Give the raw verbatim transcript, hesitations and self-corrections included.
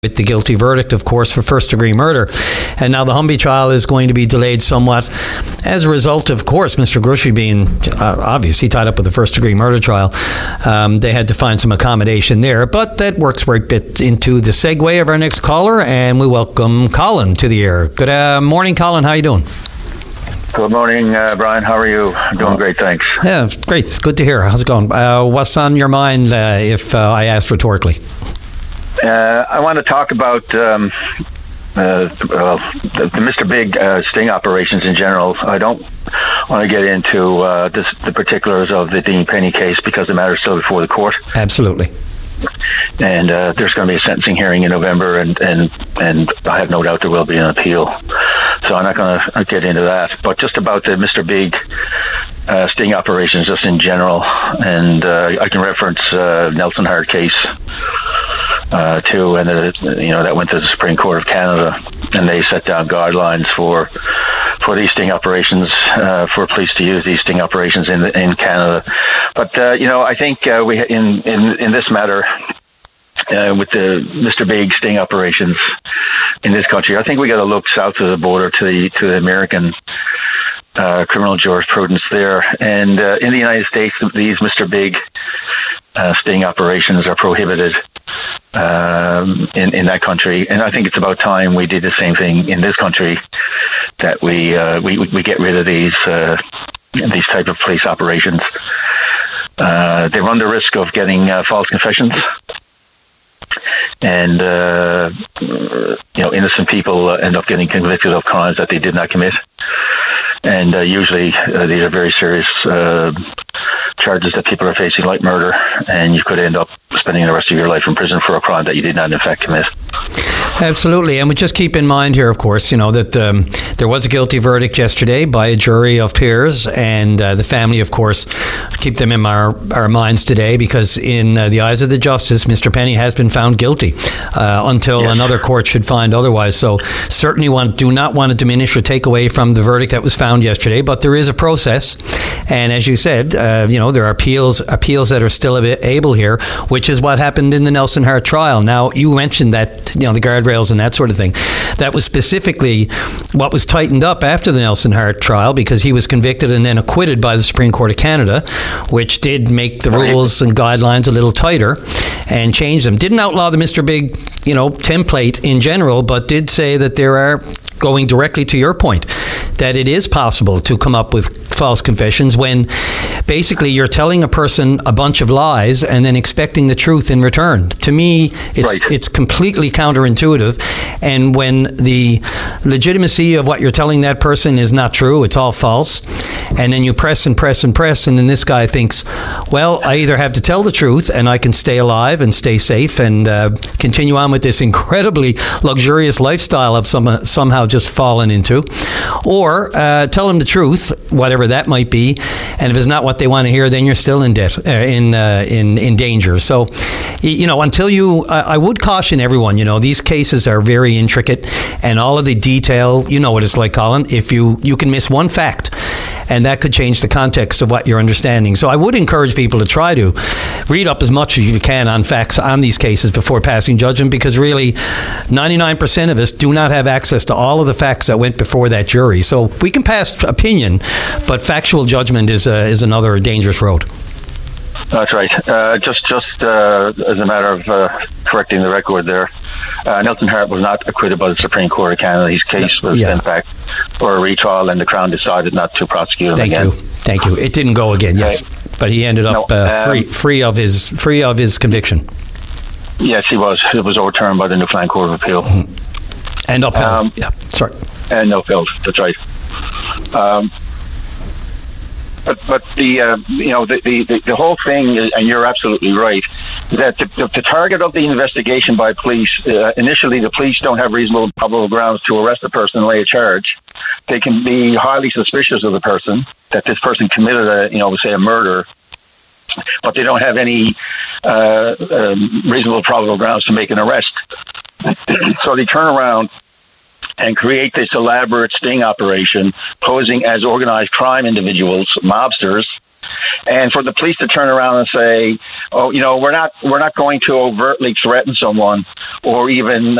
with the guilty verdict, of course, for first-degree murder. And now the Humby trial is going to be delayed somewhat as a result, of course, Mister Grushey being uh, obviously tied up with the first-degree murder trial. Um, they had to find some accommodation there. But that works right bit into the segue of our next caller, and we welcome Colin to the air. Good uh, morning, Colin. How are you doing? Good morning, uh, Brian. How are you? I'm doing great, thanks. Yeah, great. It's good to hear. How's it going? Uh, what's on your mind uh, if uh, I ask rhetorically? Uh, I want to talk about um, uh, well, the, the Mister Big uh, sting operations in general. I don't want to get into uh, this, the particulars of the Dean Penny case because the matter is still before the court. Absolutely. And uh, there's going to be a sentencing hearing in November, and, and, and I have no doubt there will be an appeal. So I'm not going to get into that. But just about the Mister Big uh, sting operations just in general, and uh, I can reference uh, Nelson Hart case uh, too, and uh, you know that went to the Supreme Court of Canada, and they set down guidelines for for these sting operations, uh, for police to use these sting operations in the, in Canada. But uh, you know, I think uh, we in in in this matter. Uh, with the Mister Big sting operations in this country, I think we got to look south of the border to the to the American uh, criminal jurisprudence there. And uh, in the United States, these Mister Big uh, sting operations are prohibited um, in in that country. And I think it's about time we did the same thing in this country, that we uh, we we get rid of these uh, these type of police operations. Uh, they run the risk of getting uh, false confessions. And, uh, you know, innocent people uh, end up getting convicted of crimes that they did not commit. And uh, usually uh, these are very serious uh, charges that people are facing, like murder, and you could end up spending the rest of your life in prison for a crime that you did not in fact commit. Absolutely. And we just keep in mind here, of course, you know, that um, there was a guilty verdict yesterday by a jury of peers, and uh, the family, of course, keep them in our, our minds today, because in uh, the eyes of the justice, Mister Penny has been found guilty uh, until yes. another court should find otherwise. So certainly want, do not want to diminish or take away from the verdict that was found yesterday, but there is a process. And as you said, uh, you know, there are appeals appeals that are still able here, which is what happened in the Nelson Hart trial. Now, you mentioned that, you know, the guardrails and that sort of thing. That was specifically what was tightened up after the Nelson Hart trial, because he was convicted and then acquitted by the Supreme Court of Canada, which did make the rules and guidelines a little tighter and change them. Didn't outlaw the Mister Big, you know, template in general, but did say that there are, going directly to your point, that it is possible to come up with false confessions when basically you're telling a person a bunch of lies and then expecting the truth in return. To me, it's right. it's completely counterintuitive. And when the legitimacy of what you're telling that person is not true, it's all false, and then you press and press and press, and then this guy thinks, well, I either have to tell the truth and I can stay alive and stay safe and uh, continue on with this incredibly luxurious lifestyle I've some, somehow just fallen into, or uh, tell them the truth, whatever that might be, and if it's not what they want to hear, then you're still in debt, uh, in uh, in in danger. So, you know, until you, uh, I would caution everyone. You know, these cases are very intricate, and all of the detail. You know what it's like, Colin. If you you can miss one fact, and that could change the context of what you're understanding. So I would encourage people to try to read up as much as you can on facts on these cases before passing judgment, because really ninety-nine percent of us do not have access to all of the facts that went before that jury. So we can pass opinion, but factual judgment is uh, is another dangerous road. That's right. Uh, just just uh, as a matter of uh, correcting the record there, uh, Nelson Hart was not acquitted by the Supreme Court of Canada. His case was yeah. in fact for a retrial, and the Crown decided not to prosecute him Thank again. You. Thank you. It didn't go again, yes. Okay. But he ended up no, uh, free um, free of his free of his conviction. Yes, he was. It was overturned by the Newfoundland Court of Appeal. Mm-hmm. And upheld. Um, yeah, sorry. And upheld. That's right. Um, But but the uh, you know the, the the whole thing is, and you're absolutely right, that the, the, the target of the investigation by police, uh, initially the police don't have reasonable probable grounds to arrest a person and lay a charge. They can be highly suspicious of the person, that this person committed a you know say a murder, but they don't have any uh, um, reasonable probable grounds to make an arrest. So they turn around and create this elaborate sting operation, posing as organized crime individuals, mobsters, And for the police to turn around and say, "Oh, you know, we're not we're not going to overtly threaten someone or even